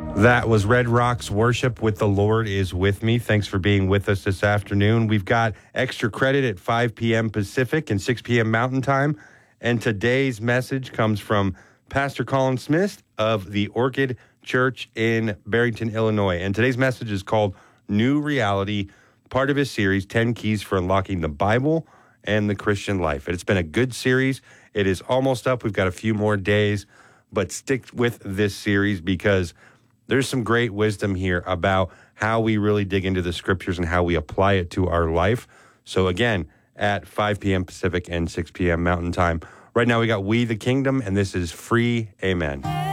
That was Red Rocks Worship with the Lord is With Me. Thanks for being with us this afternoon. We've got extra credit at 5 p.m. Pacific and 6 p.m. Mountain Time. And today's message comes from Pastor Colin Smith of the Orchid Church in Barrington, Illinois. And today's message is called New Reality, part of his series, 10 Keys for Unlocking the Bible and the Christian Life. And it's been a good series. It is almost up. We've got a few more days. But stick with this series because there's some great wisdom here about how we really dig into the scriptures and how we apply it to our life. So again, at 5 p.m. Pacific and 6 p.m. Mountain Time. Right now we got We the Kingdom, and this is Free Amen.